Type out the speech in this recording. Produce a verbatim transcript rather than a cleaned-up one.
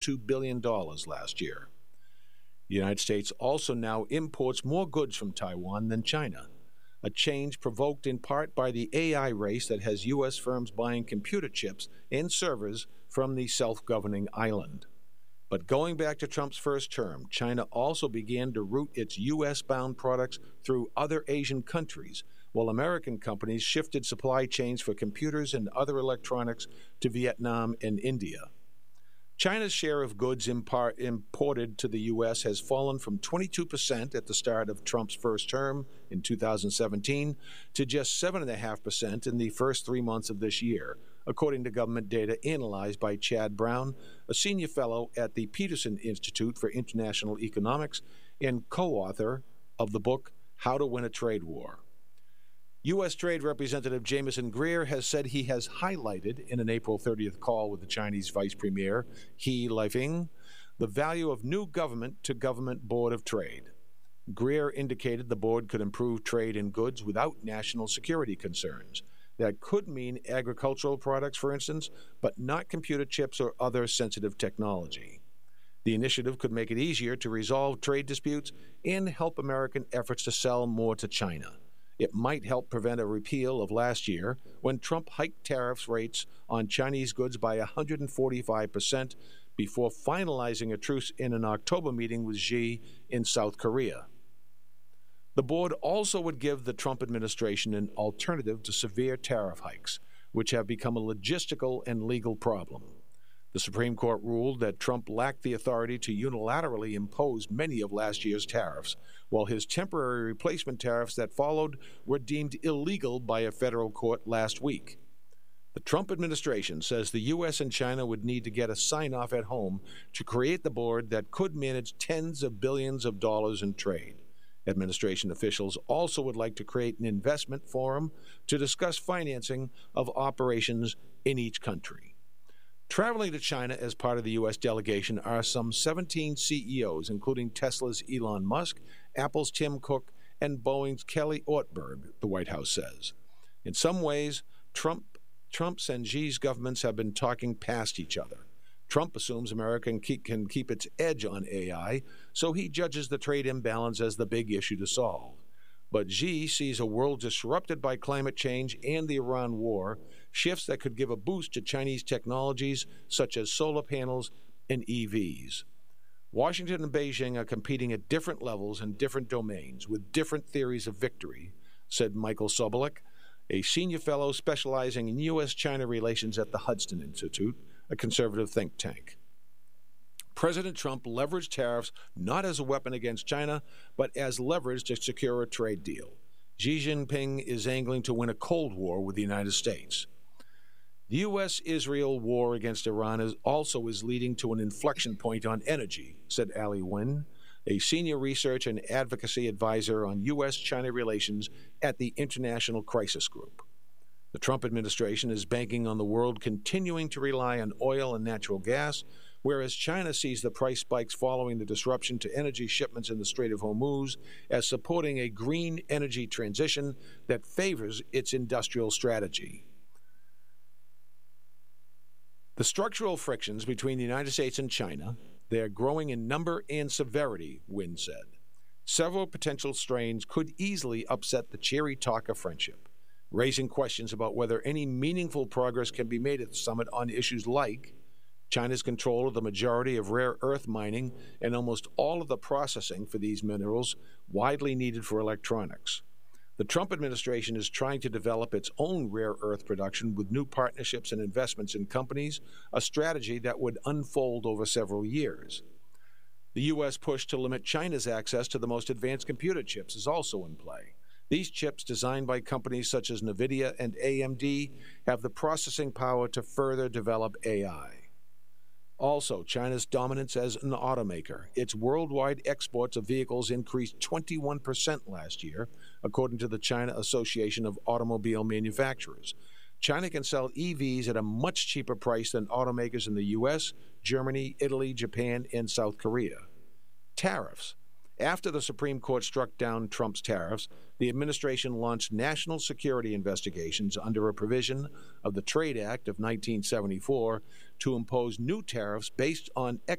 two billion dollars last year. The United States also now imports more goods from Taiwan than China, a change provoked in part by the A I race that has U S firms buying computer chips and servers from the self-governing island. But going back to Trump's first term, China also began to route its U S-bound products through other Asian countries, while American companies shifted supply chains for computers and other electronics to Vietnam and India. China's share of goods impar- imported to the U S has fallen from twenty-two percent at the start of Trump's first term in two thousand seventeen to just seven point five percent in the first three months of this year, according to government data analyzed by Chad Brown, a senior fellow at the Peterson Institute for International Economics and co-author of the book How to Win a Trade War. U S. Trade Representative Jamieson Greer has said he has highlighted in an April thirtieth call with the Chinese Vice Premier He Lifeng the value of new government-to-government board of trade. Greer indicated the board could improve trade in goods without national security concerns. That could mean agricultural products, for instance, but not computer chips or other sensitive technology. The initiative could make it easier to resolve trade disputes and help American efforts to sell more to China. It might help prevent a repeal of last year when Trump hiked tariff rates on Chinese goods by one hundred forty-five percent before finalizing a truce in an October meeting with Xi in South Korea. The board also would give the Trump administration an alternative to severe tariff hikes, which have become a logistical and legal problem. The Supreme Court ruled that Trump lacked the authority to unilaterally impose many of last year's tariffs, while his temporary replacement tariffs that followed were deemed illegal by a federal court last week. The Trump administration says the U S and China would need to get a sign-off at home to create the board that could manage tens of billions of dollars in trade. Administration officials also would like to create an investment forum to discuss financing of operations in each country. Traveling to China as part of the U S delegation are some seventeen C E Os, including Tesla's Elon Musk, Apple's Tim Cook, and Boeing's Kelly Ortberg, the White House says. In some ways, Trump, Trump's and Xi's governments have been talking past each other. Trump assumes America can keep, can keep its edge on A I, so he judges the trade imbalance as the big issue to solve. But Xi sees a world disrupted by climate change and the Iran war, shifts that could give a boost to Chinese technologies such as solar panels and E Vs. Washington and Beijing are competing at different levels in different domains with different theories of victory, said Michael Sobolik, a senior fellow specializing in U S China relations at the Hudson Institute, a conservative think tank. President Trump leveraged tariffs not as a weapon against China, but as leverage to secure a trade deal. Xi Jinping is angling to win a Cold War with the United States. The U S Israel war against Iran is also is leading to an inflection point on energy, said Ali Wynn, a senior research and advocacy advisor on U S China relations at the International Crisis Group. The Trump administration is banking on the world continuing to rely on oil and natural gas, whereas China sees the price spikes following the disruption to energy shipments in the Strait of Hormuz as supporting a green energy transition that favors its industrial strategy. The structural frictions between the United States and China, they are growing in number and severity, Wynn said. Several potential strains could easily upset the cheery talk of friendship, raising questions about whether any meaningful progress can be made at the summit on issues like China's control of the majority of rare earth mining and almost all of the processing for these minerals widely needed for electronics. The Trump administration is trying to develop its own rare earth production with new partnerships and investments in companies, a strategy that would unfold over several years. The U S push to limit China's access to the most advanced computer chips is also in play. These chips, designed by companies such as NVIDIA and A M D, have the processing power to further develop A I. Also, China's dominance as an automaker. Its worldwide exports of vehicles increased twenty-one percent last year, according to the China Association of Automobile Manufacturers. China can sell E Vs at a much cheaper price than automakers in the U S, Germany, Italy, Japan, and South Korea. Tariffs. After the Supreme Court struck down Trump's tariffs, the administration launched national security investigations under a provision of the Trade Act of nineteen seventy-four to impose new tariffs based on